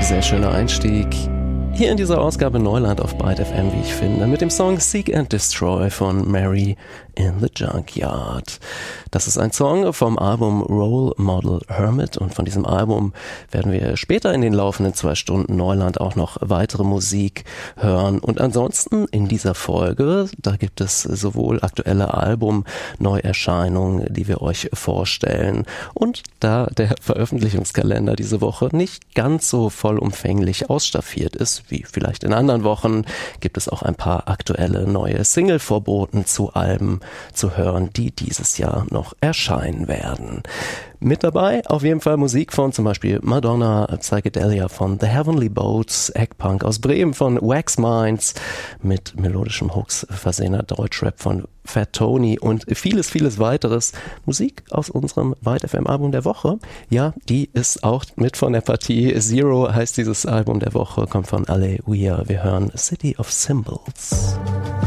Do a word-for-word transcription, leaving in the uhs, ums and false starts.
Sehr schöner Einstieg. Hier in dieser Ausgabe Neuland auf Byte F M, wie ich finde, mit dem Song Seek and Destroy von Mary in the Junkyard. Das ist ein Song vom Album Role Model Hermit und von diesem Album werden wir später in den laufenden zwei Stunden Neuland auch noch weitere Musik hören. Und ansonsten in dieser Folge, da gibt es sowohl aktuelle Album-Neuerscheinungen, die wir euch vorstellen, und da der Veröffentlichungskalender diese Woche nicht ganz so vollumfänglich ausstaffiert ist, wie vielleicht in anderen Wochen, gibt es auch ein paar aktuelle neue Single-Vorboten zu Alben zu hören, die dieses Jahr noch erscheinen werden. Mit dabei auf jeden Fall Musik von zum Beispiel Madonna, Psychedelia von The Heavenly Boats, Eggpunk aus Bremen von Wax Minds, mit melodischem Hooks versehener Deutschrap von Fat Tony und vieles, vieles weiteres. Musik aus unserem Byte F M Album der Woche, ja, die ist auch mit von der Partie. Zero heißt dieses Album der Woche, kommt von Alleluia. Wir hören City of Symbols.